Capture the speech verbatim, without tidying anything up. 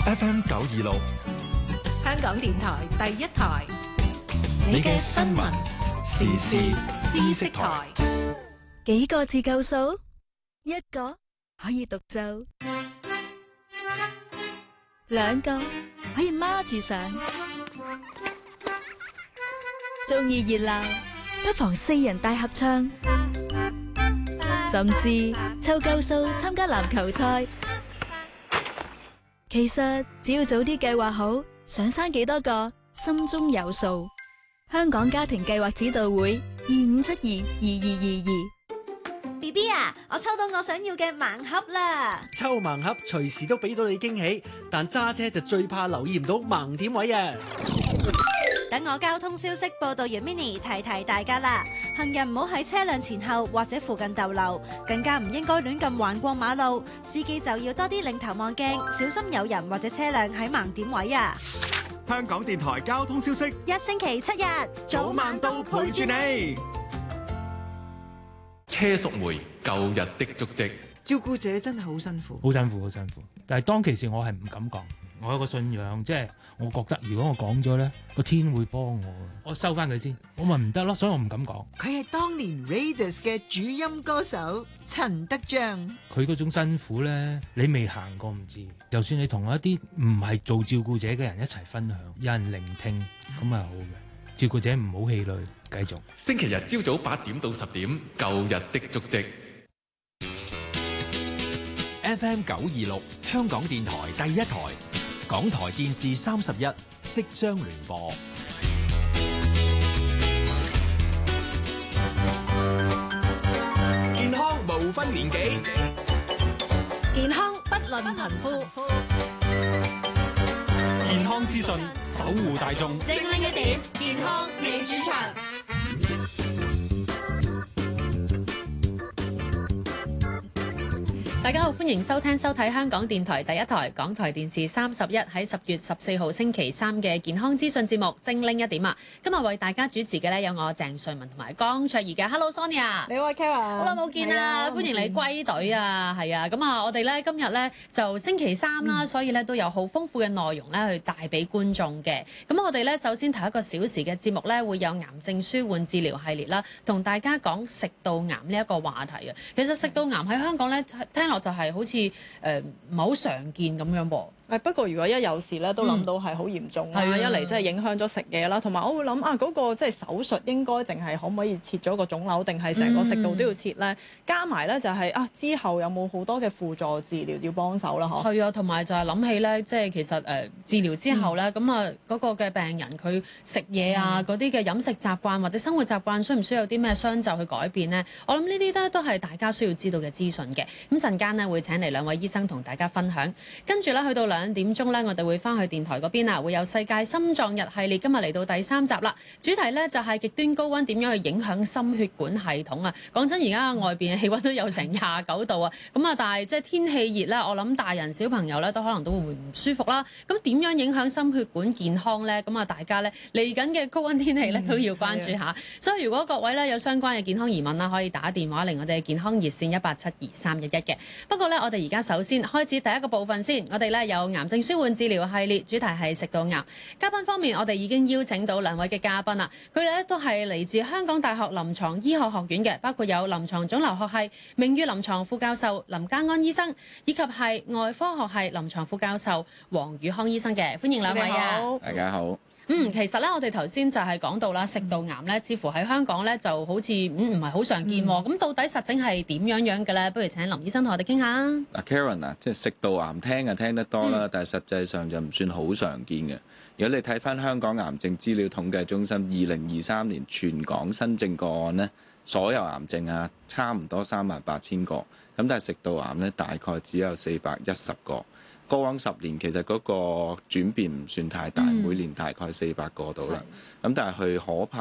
F M 九二六， 香港電台第一台， 你嘅新聞時事知識台。 幾個字夠數？一個可以獨奏，兩個可以孖住上。中意熱鬧，不妨四人大合唱，甚至湊夠數參加籃球賽。其實只要早啲計劃好，想生幾多個，心中有數。香港家庭計劃指導會二五七二二二二二。 B B 啊，我抽到我想要嘅盲盒啦！ 抽盲盒隨時都俾到你驚喜，但揸車就最怕留意唔到盲點位啊！ 等我交通消息報道員 Mini 提提大家啦，行人唔好喺車輛前後或者附近逗留，更加唔應該亂咁橫過馬路。司機就要多啲擰頭望鏡，小心有人或者車輛喺盲點位啊！ 香港電台交通消息， 一星期七日早晚都陪住你。 車淑梅舊日的足跡， 照顧者真係好辛苦， 好辛苦，好辛苦。但係當其時我係唔敢講，我有個信仰，即係我覺得如果我講咗咧，個天會幫我，我收翻佢先，我咪唔得咯，所以我唔敢講。 佢係當年 Raiders 嘅主音歌手陳德章， 佢嗰種辛苦咧，你未行過唔知。就算你同一啲唔係做照顧者嘅人一齊分享，有人聆聽，咁係好嘅。照顧者唔好氣餒，繼續。 星期日朝早八點到十點，舊日的足跡。 F M 九二六，香港電台第一台，港台電視三十一即將聯播。 健康無分年紀， 健康不論貧富。 健康資訊守護大眾， 精靈一點，健康你主場。大家好，歡迎收聽收睇香港電台第一台、港台電視三十一喺十月十四號星期三嘅健康資訊節目《精靈一點》啊！今日為大家主持嘅咧有我鄭瑞文同埋江卓儀嘅。Hello Sonia， 你好 Kara， 好耐冇見啦，歡迎你歸隊啊！係啊，咁啊，我哋咧今日咧就星期三啦，嗯、所以咧都有好豐富嘅內容咧去帶俾觀眾嘅。咁我哋咧首先頭一個小時嘅節目咧會有癌症舒緩治療系列啦，同大家講食道癌呢一個話題啊。其實食道癌喺香港咧聽落就係好似誒唔係好常見咁樣噃。 誒不過如果一有事咧，都諗到係好嚴重啦。 嗯、 一嚟即係影響咗食嘢啦，同埋我會諗啊，嗰、那個即係手術應該淨係可唔可以切咗個腫瘤，定係成個食道都要切咧？嗯、加埋咧就係、是、啊，之後有冇好多嘅輔助治療要幫手啦？嗬。係啊，同埋就係諗起咧，即係其實誒、呃、治療之後咧，咁啊嗰個嘅病人佢食嘢啊，嗰啲嘅飲食習慣或者生活習慣，需唔需要有啲咩相就去改變呢？我諗呢啲咧都係大家需要知道嘅資訊嘅。咁陣間呢，會請嚟兩位醫生同大家分享，跟住咧去到兩點鐘咧，我哋會翻去電台嗰邊啊，會有世界心臟日系列，今日嚟到第三集啦。主題咧就係極端高溫點樣去影響心血管系統啊！講真，而家外邊嘅氣溫都有成廿九度啊，咁啊，但係即係天氣熱咧，我諗大人小朋友咧都可能都會唔舒服啦。咁點樣影響心血管健康咧？咁啊，大家咧嚟緊嘅高溫天氣咧都要關注下。嗯、所以如果各位咧有相關嘅健康疑問啦，可以打電話嚟我哋嘅健康熱線一八七二三一一嘅。不過咧，我哋而家首先開始第一個部分先，我哋咧有癌症舒緩治療系列，主題係食道癌。嘉賓方面，我哋已經邀請到兩位嘅嘉賓啦，佢哋咧都係嚟自香港大學臨床醫學學院嘅，包括有臨床腫瘤學系名譽臨床副教授林嘉安醫生，以及係外科學系臨床副教授黃宇康醫生嘅。歡迎兩位啊！ 大家好。 嗯，其實咧，我哋頭先就係講到啦，食道癌咧，似乎喺香港咧就好似唔唔係好常見喎。咁、嗯、到底實證係點樣樣嘅咧？不如請林醫生同我哋傾下。 嗱 Karen 啊，即係食道癌聽啊聽得多啦， 嗯、 但係實際上就唔算好常見嘅。如果你睇翻香港癌症資料統計中心二零二三年全港新症個案呢，所有癌症啊差唔多三萬八千個，咁但係食道癌咧大概只有四百一十個。過往十年其實嗰個轉變唔算太大，嗯、每年大概四百個到啦。咁但係佢可怕